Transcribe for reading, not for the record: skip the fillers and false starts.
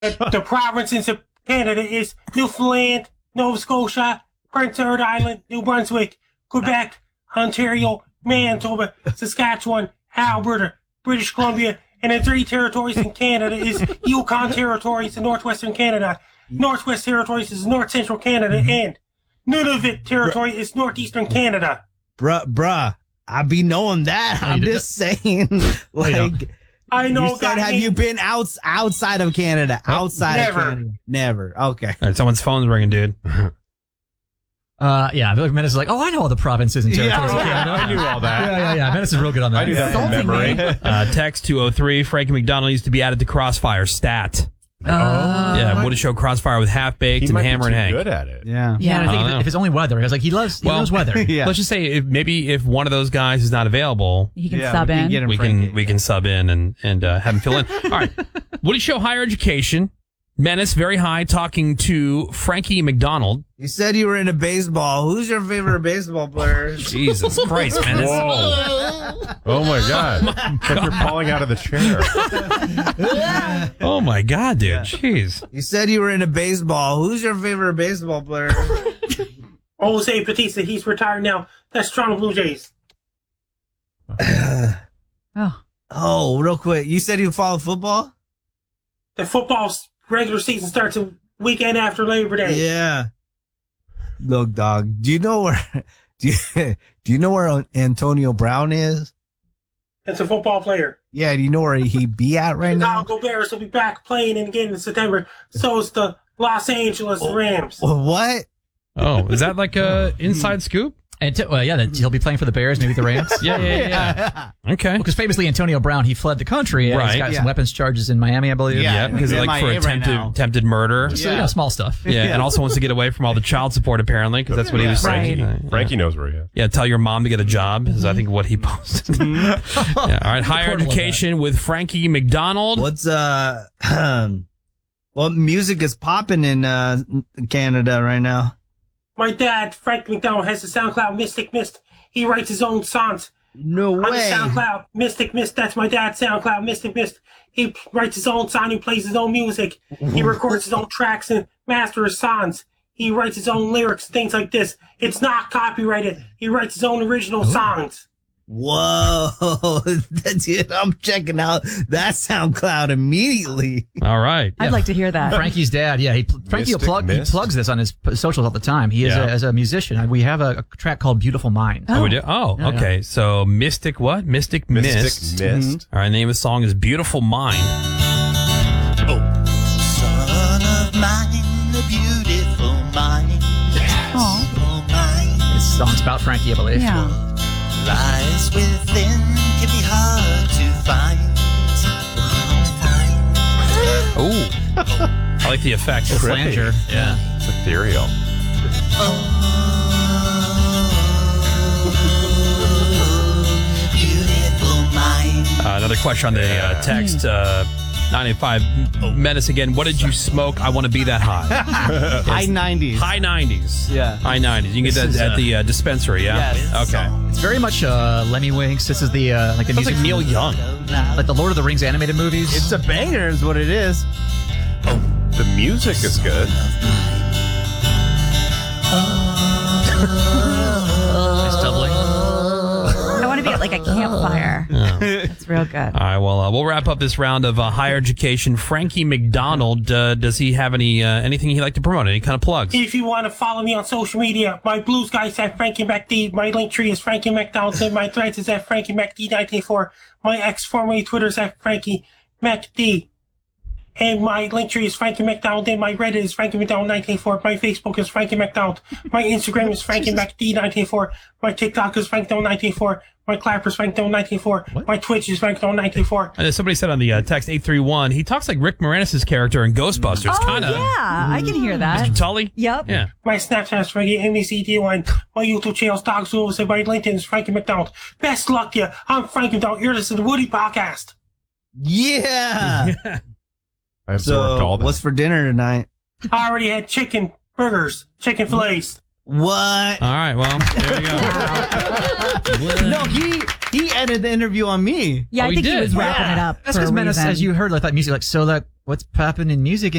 The provinces of Canada is Newfoundland, Nova Scotia, Prince Edward Island, New Brunswick, Quebec, Ontario, Manitoba, Saskatchewan, Alberta, British Columbia, and the 3 territories in Canada is Yukon Territories in northwestern Canada. Northwest Territories is north central Canada, and Nunavut Territory is northeastern Canada. Bruh, I be knowing that. I'm just saying, like, I know. You said, have you been outside of Canada? Outside of Canada? Never. Okay. All right, someone's phone's ringing, dude. Yeah, I feel like Menace is like, oh, I know all the provinces and territories. Yeah, I knew all that. Yeah. Menace is real good on that. I knew that from memory. Text 203. Frankie McDonald used to be added to Crossfire. Stat. Yeah, would it show Crossfire with Half Baked and Hammer and Hank? Good at it. Yeah. Yeah, I think if it's only weather, because like he loves weather. Yeah. Let's just say if one of those guys is not available, He can sub in. we can sub in and have him fill in. All right. Would it show Higher Education? Menace, very high, talking to Frankie McDonald. You said you were into baseball. Who's your favorite baseball player? Jesus Christ, Menace. Whoa. Oh, my God. It's like you're falling out of the chair. Oh, my God, dude. Jeez. You said you were into baseball. Who's your favorite baseball player? Jose Batista, he's retired now. That's Toronto Blue Jays. Oh, real quick. You said you follow football? The football's regular season starts a weekend after Labor Day. Yeah. Look, dog. Do you know where? Do you know where Antonio Brown is? It's a football player. Yeah. Do you know where he be at right now? Chicago Bears will be back playing again in September. So is the Los Angeles Rams. What? Oh, is that like a inside scoop? And he'll be playing for the Bears, maybe the Rams. Yeah. Okay. Because famously, Antonio Brown, he fled the country. And he's got some weapons charges in Miami, I believe. Yeah, because like for attempted murder. So, small stuff. Yeah, and also wants to get away from all the child support, apparently, because that's what he was saying. Frankie knows where he is. Yeah, tell your mom to get a job is I think what he posted. Yeah, all right, Higher Education with Frankie McDonald. What's what music is popping in Canada right now? My dad, Frank McDonald, has a SoundCloud, Mystic Mist. He writes his own songs. No way. On the SoundCloud, Mystic Mist. That's my dad's SoundCloud, Mystic Mist. He writes his own song. He plays his own music. He records his own tracks and masters songs. He writes his own lyrics, things like this. It's not copyrighted. He writes his own original songs. Whoa. Dude, I'm checking out that SoundCloud immediately. All right. I'd like to hear that. Frankie's dad, Frankie he plugs this on his socials all the time. He is as a musician. We have a track called Beautiful Mind. Oh, we do? Oh, okay. Yeah. So Mystic what? Mystic Mist. Mist. All right, the name of the song is Beautiful Mind. Son of mine, a beautiful mind. Beautiful mind. This song's about Frankie, I believe. Yeah. Lies within can be hard to find. Oh, I like the effects. The flanger. Yeah. It's ethereal. Beautiful mind. Another question on the text. 985 Menace again. What did you smoke? I want to be that high. High 90s. High 90s. Yeah. High 90s. You can get that at the dispensary, yeah? Yes. Okay. It's very much Lemmy Winks. This is the like the Sounds music. like Neil Young. Like the Lord of the Rings animated movies. It's a banger is what it is. The music is good. Nice doubling. I want to be at like a campfire. It's real good. All right, well, we'll wrap up this round of Higher Education. Frankie McDonald, does he have anything he'd like to promote? Any kind of plugs? If you want to follow me on social media, my blues guy is at Frankie McD. My link tree is Frankie McDonald. And my threads is at Frankie McD984. My ex formerly Twitter is at Frankie McD. And my link tree is Frankie McDonald. And my Reddit is Frankie McDonald 1984. My Facebook is Frankie McDonald. My Instagram is Frankie McD 1984. My TikTok is Frankie McDonald 1984. My Clapper is Frankie McDonald 1984. My Twitch is Frankie McDonald 1984. And somebody said on the text 831, he talks like Rick Moranis' character in Ghostbusters. Oh, Kinda. yeah. I can hear that. Mr. Tully? Yep. Yeah. My Snapchat is Frankie MECD1. My YouTube channel is Dogs Rules. And my LinkedIn is Frankie McDonald. Best luck to you. I'm Frankie McDonald. You're listening to the Woody Podcast. Yeah. I absorbed all that. What's for dinner tonight? I already had chicken burgers, chicken fillets. What? All right, well, there you go. No, he ended the interview on me. Yeah, I think he was wrapping it up. That's for because a Menace, reason. as you heard, like that music, like so that What's popping in music